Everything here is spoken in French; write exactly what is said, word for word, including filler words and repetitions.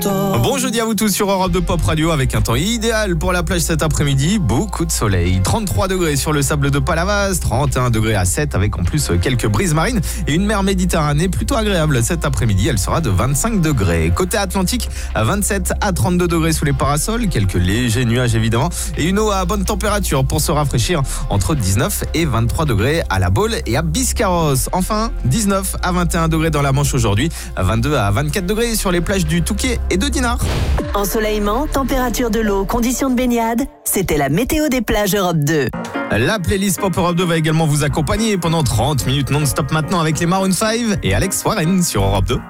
Bon jeudi à vous tous sur Europe deux Pop Radio avec un temps idéal pour la plage cet après-midi. Beaucoup de soleil, trente-trois degrés sur le sable de Palavas, trente et un degrés à Sète avec en plus quelques brises marines et une mer Méditerranée plutôt agréable cet après-midi. Elle sera de vingt-cinq degrés. Côté Atlantique, à vingt-sept à trente-deux degrés sous les parasols, quelques légers nuages évidemment et une eau à bonne température pour se rafraîchir entre dix-neuf et vingt-trois degrés à La Baule et à Biscarrosse. Enfin, dix-neuf à vingt et un degrés dans la Manche aujourd'hui, vingt-deux à vingt-quatre degrés sur les plages du Touquet et de Dinard. Ensoleillement, température de l'eau, conditions de baignade, c'était la météo des plages Europe deux. La playlist Pop Europe deux va également vous accompagner pendant trente minutes non-stop maintenant avec les Maroon cinq et Alex Warren sur Europe deux.